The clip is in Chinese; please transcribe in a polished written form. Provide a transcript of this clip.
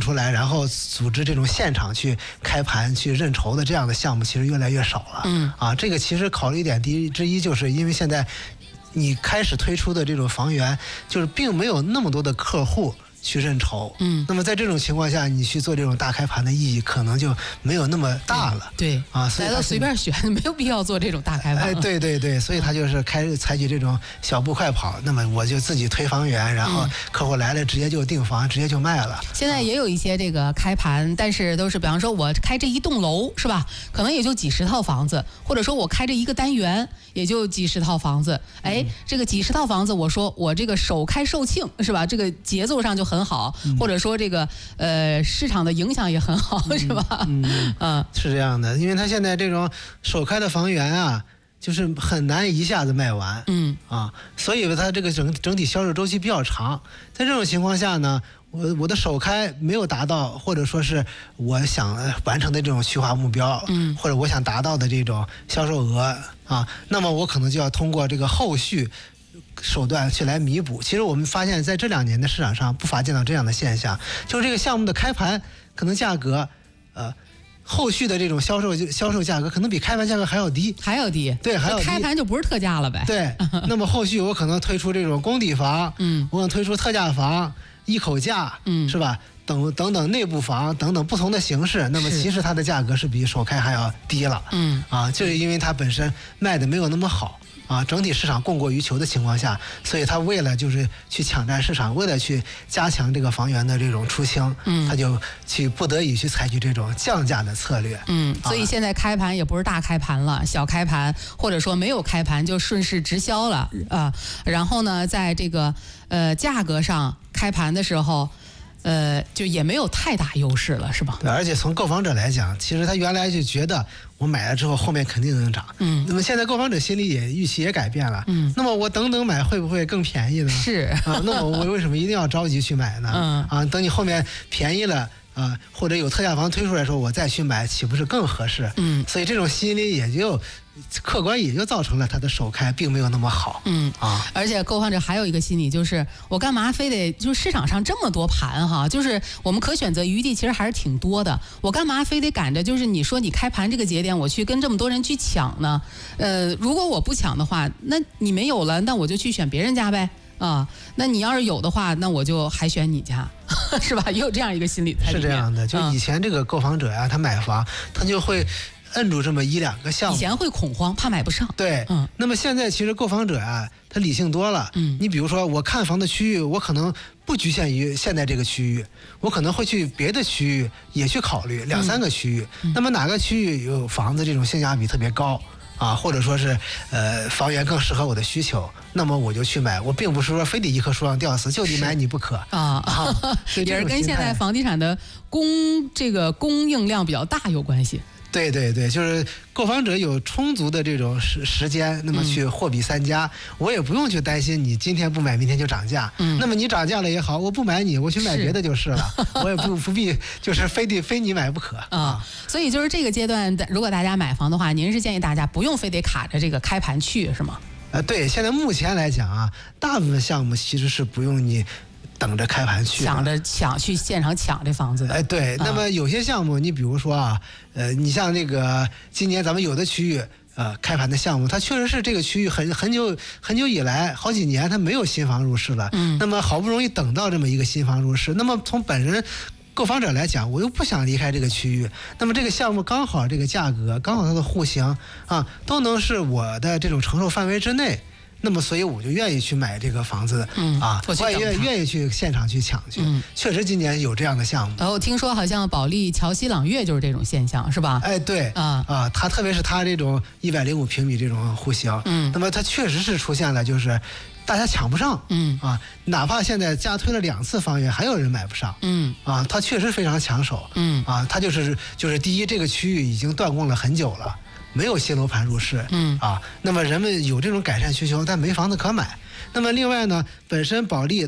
出来，然后组织这种现场去开盘去认筹的这样的项目，其实越来越少了。这个其实考虑点之一，就是因为现在你开始推出的这种房源，就是并没有那么多的客户去认筹，那么在这种情况下，你去做这种大开盘的意义可能就没有那么大了。 对所以来到随便选，没有必要做这种大开盘。 对，所以他就是采取这种小步快跑。那么我就自己推房源，然后客户来了直接就订房，直接就卖了。 现在也有一些这个开盘，但是都是比方说我开这一栋楼是吧？可能也就几十套房子，或者说我开这一个单元也就几十套房子。这个几十套房子，我说我这个首开售罄是吧？这个节奏上就很好，或者说这个市场的影响也很好，是吧？ 是这样的，因为他现在这种首开的房源啊，就是很难一下子卖完，所以它这个整体销售周期比较长。在这种情况下呢，我的首开没有达到，或者说是我想完成的这种虚化目标，或者我想达到的这种销售额那么我可能就要通过这个后续手段去来弥补。其实我们发现在这2年的市场上不乏见到这样的现象，就是这个项目的开盘可能价格后续的这种销售价格可能比开盘价格还要低，对，还要低。 开盘就不是特价了呗。 对，那么后续我可能推出这种公底房，我可能推出特价房、一口价，是吧？等等内部房等等不同的形式，那么其实它的价格是比首开还要低了，就是因为它本身卖的没有那么好。整体市场供过于求的情况下，所以他为了就是去抢占市场，为了去加强这个房源的这种出清，他就不得已去采取这种降价的策略。 所以现在开盘也不是大开盘了，小开盘或者说没有开盘就顺势直销了然后呢，在这个价格上开盘的时候。就也没有太大优势了，是吧？ 对，而且从购房者来讲，其实他原来就觉得我买了之后后面肯定能涨，那么现在购房者心里预期也改变了，那么我等买会不会更便宜呢？ 是那我为什么一定要着急去买呢？等你后面便宜了。或者有特价房推出来的时候，我再去买，岂不是更合适？所以这种心理也就客观也就造成了它的首开并没有那么好。 而且购房者还有一个心理就是，我干嘛非得就是市场上这么多盘哈，就是我们可选择余地其实还是挺多的，我干嘛非得赶着就是你说你开盘这个节点我去跟这么多人去抢呢？如果我不抢的话，那你没有了，那我就去选别人家呗。那你要是有的话，那我就还选你家，是吧？也有这样一个心理在里面。 是这样的，就以前这个购房者呀，他买房，他就会摁住这么1-2个项目。 以前会恐慌，怕买不上。 对，那么现在其实购房者啊，他理性多了。你比如说，我看房的区域，我可能不局限于现在这个区域，我可能会去别的区域也去考虑2-3个区域。那么哪个区域有房子这种性价比特别高？或者说是房源更适合我的需求，那么我就去买，我并不是说非得一棵树上吊死，就得买你不可也是跟现在房地产的供应量比较大有关系。 对，就是购房者有充足的这种时间，那么去货比三家，我也不用去担心你今天不买明天就涨价。那么你涨价了也好，我不买你，我去买别的就是了，我也不必就是非你买不可所以就是这个阶段，如果大家买房的话，您是建议大家不用非得卡着这个开盘去，是吗？ 对，现在目前来讲大部分项目其实是不用你等着开盘去， 想着去现场抢这房子的。 对，那么有些项目，你比如说你像那个今年咱们有的区域开盘的项目，它确实是这个区域很久以来好几年它没有新房入市了，那么好不容易等到这么一个新房入市，那么从本人购房者来讲，我又不想离开这个区域，那么这个项目刚好这个价格，刚好它的户型都能是我的这种承受范围之内。那么，所以我就愿意去买这个房子我也愿意去现场去抢去。确实，今年有这样的项目。 我听说好像保利桥西朗悦就是这种现象，是吧？ 对它特别是它这种105平米这种户型，那么它确实是出现了就是大家抢不上，哪怕现在加推了2次房源，还有人买不上，它确实非常抢手，它就是第一，这个区域已经断供了很久了。没有新楼盘入市，那么人们有这种改善需求，但没房子可买。那么另外呢，本身保利